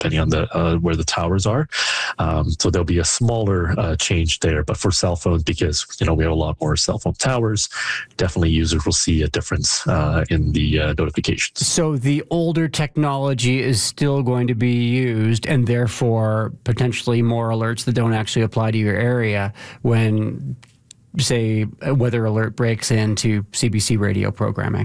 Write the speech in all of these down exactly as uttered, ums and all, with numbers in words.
depending on the uh, where the towers are. Um, so there'll be a smaller uh, change there. But for cell phones, because you know we have a lot more cell phone towers, definitely users will see a difference uh, in the uh, notifications. So the older technology is still going to be used, and therefore potentially more alerts that don't actually apply to your area when, say, a weather alert breaks into C B C radio programming.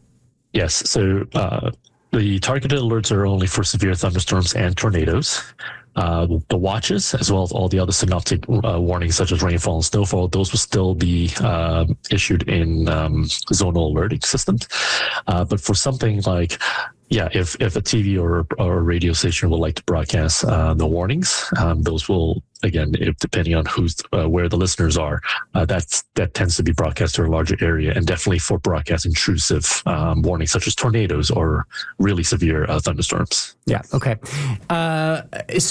Yes. So uh, the targeted alerts are only for severe thunderstorms and tornadoes. Uh, the watches, as well as all the other synoptic uh, warnings, such as rainfall and snowfall, those will still be uh, issued in um, zonal alerting systems. Uh, but for something like, yeah, if, if a T V or, or a radio station would like to broadcast uh, the warnings, um, those will, again, if, depending on who's uh, where the listeners are, uh, that's, that tends to be broadcast to a larger area, and definitely for broadcast intrusive um, warnings, such as tornadoes or really severe uh, thunderstorms. Yeah. Okay. Uh,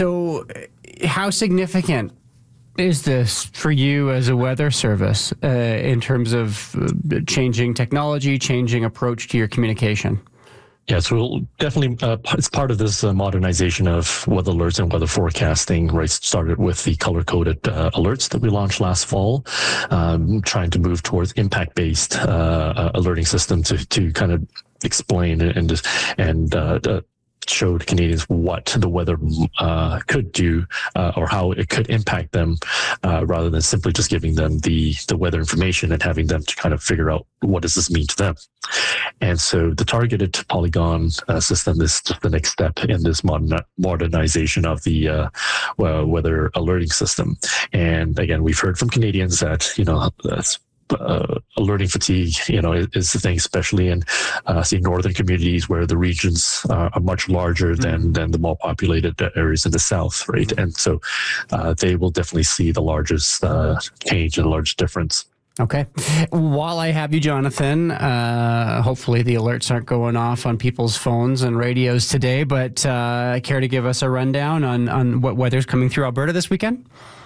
so how significant is this for you as a weather service uh, in terms of changing technology, changing approach to your communication? Yeah, so we'll definitely, uh, it's part of this uh, modernization of weather alerts and weather forecasting, right? Started with the color-coded uh, alerts that we launched last fall, um, trying to move towards impact-based uh, uh, alerting system to to kind of explain and and, and uh, uh, showed Canadians what the weather uh, could do uh, or how it could impact them, uh, rather than simply just giving them the the weather information and having them to kind of figure out what does this mean to them. And so the targeted Polygon uh, system is just the next step in this modern, modernization of the uh, weather alerting system. And again, we've heard from Canadians that, you know, that's Uh, alerting fatigue, you know, is, is the thing, especially in uh, see northern communities where the regions uh, are much larger mm-hmm. than than the more populated areas in the south, right? Mm-hmm. And so uh, they will definitely see the largest uh, change and the largest difference. Okay. While I have you, Jonathan, uh, hopefully the alerts aren't going off on people's phones and radios today, but uh, care to give us a rundown on on what weather's coming through Alberta this weekend?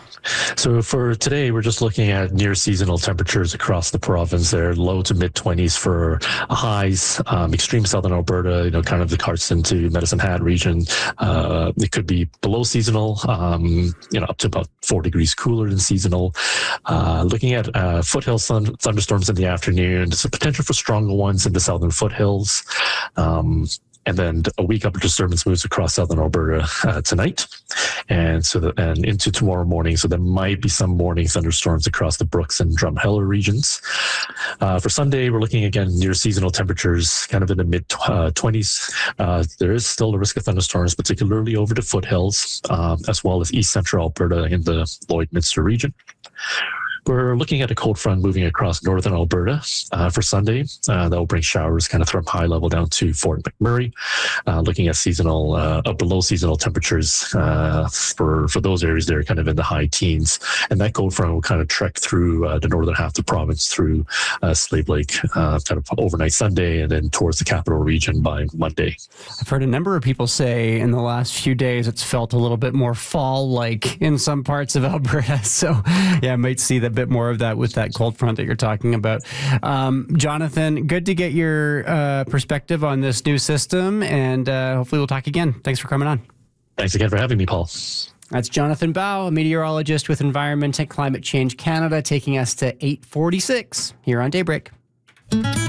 So for today, we're just looking at near seasonal temperatures across the province. They're low to mid twenties for highs. Um, extreme southern Alberta, you know, kind of the Carson to Medicine Hat region. Uh, it could be below seasonal, um, you know, up to about four degrees cooler than seasonal. Uh, looking at uh, foothill sun- thunderstorms in the afternoon. There's a potential for stronger ones in the southern foothills. Um, And then a weak upper disturbance moves across southern Alberta uh, tonight, and so the, and into tomorrow morning. So there might be some morning thunderstorms across the Brooks and Drumheller regions. Uh, for Sunday, we're looking again near seasonal temperatures, kind of in the mid twenties. Uh, there is still a risk of thunderstorms, particularly over the foothills, um, as well as east central Alberta in the Lloydminster region. We're looking at a cold front moving across northern Alberta uh, for Sunday. Uh, that will bring showers kind of from high level down to Fort McMurray. Uh, looking at seasonal, uh, uh, below seasonal temperatures uh, for, for those areas, they're kind of in the high teens. And that cold front will kind of trek through uh, the northern half of the province through uh, Slave Lake, uh, kind of overnight Sunday, and then towards the capital region by Monday. I've heard a number of people say in the last few days it's felt a little bit more fall-like in some parts of Alberta. So, yeah, I might see that. Bit more of that with that cold front that you're talking about. Um, Jonathan, good to get your uh, perspective on this new system, and uh, hopefully we'll talk again. Thanks for coming on. Thanks again for having me, Paul. That's Jonathan Bao, a meteorologist with Environment and Climate Change Canada, taking us to eight forty-six here on Daybreak.